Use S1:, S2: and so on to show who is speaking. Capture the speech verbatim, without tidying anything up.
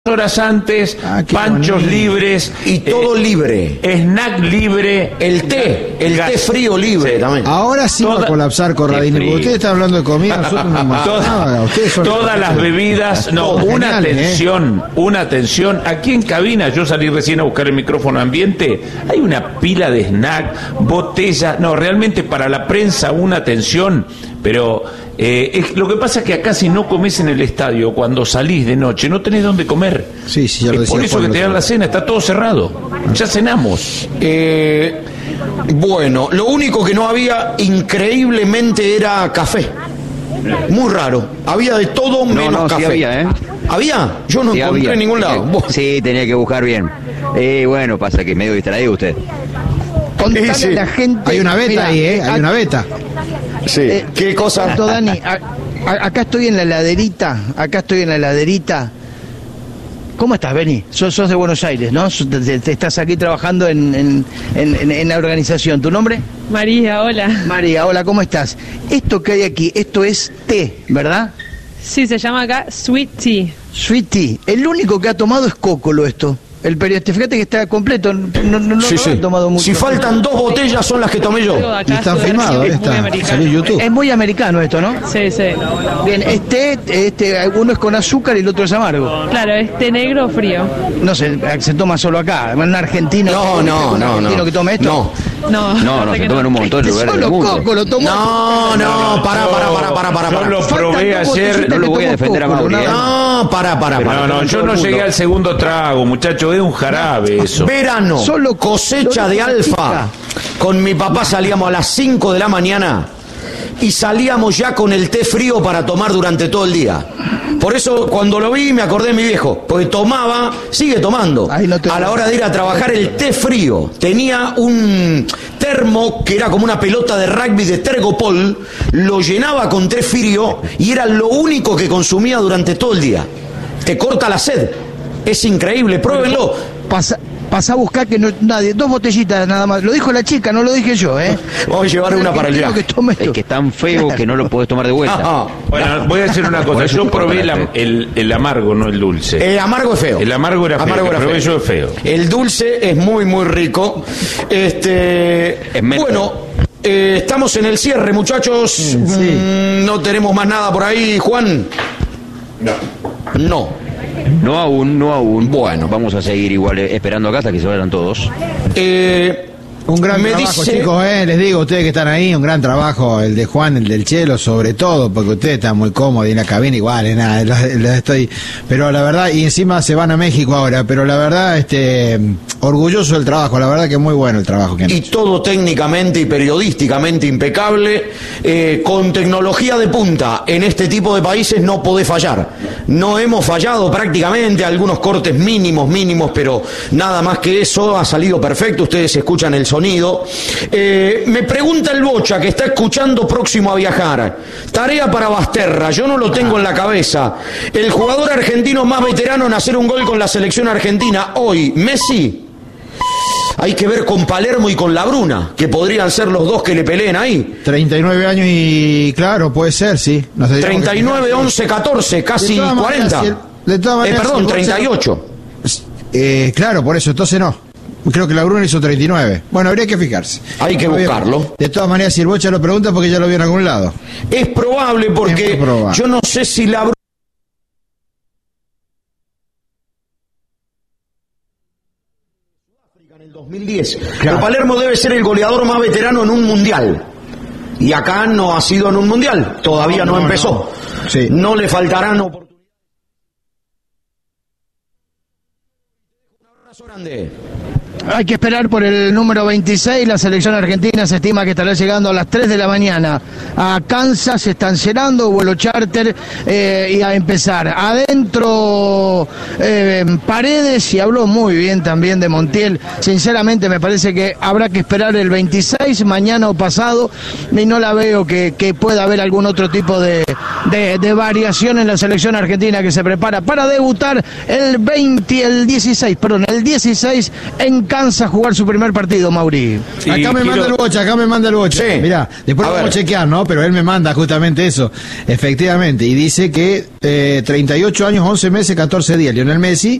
S1: horas antes, ah, panchos bonito. libres
S2: y todo eh, libre,
S1: snack libre,
S2: el té, el gas. té frío libre sí. también.
S3: Ahora sí Toda, va a colapsar Corradini, porque usted está hablando de comida, nosotros no más nada. Ustedes son
S1: todas las bebidas, no, una genial, atención, eh. una atención. Aquí en cabina, yo salí recién a buscar el micrófono ambiente, hay una pila de snack, botellas, no, realmente para la prensa una atención, pero eh, es, lo que pasa es que acá si no comes en el estadio, cuando salís de noche, no tenés dónde comer.
S3: Sí, sí, ya
S1: es por eso que te dan la cena, está todo cerrado. Ya cenamos.
S2: Eh, bueno, lo único que no había increíblemente era café. Muy raro. Había de todo menos no, no, café.
S4: Sí había, ¿eh?
S2: ¿Había? Yo no sí encontré había. en ningún lado.
S4: Sí, tenía que buscar bien. Y bueno, pasa que medio distraído usted.
S3: Contale sí, sí. a la gente. Hay una beta mira, ahí, ¿eh? Hay una beta.
S2: Sí. Eh, ¿Qué cosa?
S5: Dani, a, a, acá estoy en la heladerita. Acá estoy en la heladerita. ¿Cómo estás, Beni? Sos, sos de Buenos Aires, ¿no? Te, te estás aquí trabajando en, en, en, en la organización. ¿Tu nombre?
S6: María, hola.
S5: María, hola, ¿cómo estás? Esto que hay aquí, esto es té, ¿verdad?
S6: Sí, se llama acá Sweet Tea.
S5: Sweet Tea. El único que ha tomado es Cócolo esto. El periodista, fíjate que está completo, no, no, no
S2: sí,
S5: lo
S2: sí.
S5: han tomado mucho.
S2: Si faltan dos botellas son las que tomé yo.
S3: Y están filmados, está, salió en YouTube.
S5: Es muy americano esto, ¿no?
S6: Sí, sí.
S5: Bien, este, este, uno es con azúcar y el otro es amargo.
S6: Claro, este negro o frío.
S5: No sé, se toma solo acá, en argentino.
S2: No, no, no,
S5: argentino
S2: no.
S5: que tome esto.
S2: No.
S4: No, no, no se toman un montón de lugares del mundo.
S5: Coco, lo tomó.
S2: No, no, para, para, para, para, para.
S1: Yo lo probé ayer,
S4: no lo voy a defender a Mauri.
S2: No, para, para, para.
S1: No, no, yo no llegué al segundo trago, muchacho, es un jarabe eso.
S2: Verano, solo cosecha de alfa. Con mi papá salíamos a las cinco de la mañana y salíamos ya con el té frío para tomar durante todo el día. Por eso cuando lo vi me acordé de mi viejo, porque tomaba, sigue tomando, no a la hora de ir a trabajar el té frío. Tenía un termo que era como una pelota de rugby de Tergopol, lo llenaba con té frío y era lo único que consumía durante todo el día. Te corta la sed, es increíble, pruébenlo.
S5: Pasa... Pasá a buscar que no, nadie, dos botellitas nada más. Lo dijo la chica, no lo dije yo, ¿eh?
S2: Vamos a llevar una para el viaje.
S4: Es que es tan feo que no lo podés tomar de vuelta.
S1: Ah, bueno, voy a decir una cosa. Yo probé el, el, el amargo, no el dulce.
S2: El amargo es feo.
S1: El amargo era
S2: amargo
S1: feo.
S2: Era
S1: probé
S2: feo.
S1: yo es feo.
S2: El dulce es muy, muy rico. Este, es bueno. Eh, estamos en el cierre, muchachos. Sí. Mm, no tenemos más nada por ahí, Juan.
S4: No.
S2: No.
S4: No aún, no aún.
S2: Bueno.
S4: Vamos a seguir igual esperando acá hasta que se vayan todos.
S2: Eh,
S3: un gran me trabajo, dice... chicos, eh, les digo, ustedes que están ahí, un gran trabajo, el de Juan, el del Chelo, sobre todo, porque ustedes están muy cómodos y en la cabina igual, es nada, los, los estoy, pero la verdad, y encima se van a México ahora, pero la verdad, este, orgulloso del trabajo, la verdad que es muy bueno el trabajo que han
S2: y
S3: hecho.
S2: Todo técnicamente y periodísticamente impecable, eh, con tecnología de punta, en este tipo de países no podés fallar, no hemos fallado prácticamente, algunos cortes mínimos, mínimos, pero nada más que eso, ha salido perfecto, ustedes escuchan el sonido. Eh, me pregunta el Bocha, que está escuchando próximo a viajar. Tarea para Basterra, yo no lo tengo en la cabeza. El jugador argentino más veterano en hacer un gol con la selección argentina hoy, Messi. Hay que ver con Palermo y con La Bruna, que podrían ser los dos que le peleen ahí.
S3: treinta y nueve años y claro, puede ser, sí.
S2: treinta y nueve, once, catorce, casi cuarenta.
S3: Maneras, de todas maneras,
S2: eh, perdón,
S3: si
S2: treinta y ocho.
S3: Eh, claro, por eso, entonces no. Creo que la Bruna hizo treinta y nueve. Bueno, habría que fijarse.
S2: Hay que buscarlo.
S3: De todas maneras, si el Bocha lo pregunta, porque ya lo vio en algún lado.
S2: Es probable, porque es probable. Yo no sé si la Bruna... en el dos mil diez. Claro. Pero Palermo debe ser el goleador más veterano en un mundial. Y acá no ha sido en un mundial. Todavía no, no, no empezó. No. Sí. No le faltarán oportunidades. Un abrazo grande.
S5: Hay que esperar por el número veintiséis. La selección argentina se estima que estará llegando a las tres de la mañana a Kansas. Se están cenando, vuelo charter, eh, y a empezar. Adentro eh, Paredes, y habló muy bien también de Montiel. Sinceramente me parece que habrá que esperar el veintiséis, mañana o pasado, y no la veo que, que pueda haber algún otro tipo de, de, de variación en la selección argentina, que se prepara para debutar el veinte, el dieciséis, perdón, el dieciséis en Kansas jugar su primer partido, Mauri.
S1: Sí,
S3: acá me
S1: quiero...
S3: manda el bocha, acá me manda el bocha.
S2: Sí.
S3: Mirá, después
S2: A
S3: lo vamos a
S2: ver.
S3: chequear, ¿no? Pero él me manda justamente eso, efectivamente, y dice que eh, treinta y ocho años, once meses, catorce días, Lionel Messi,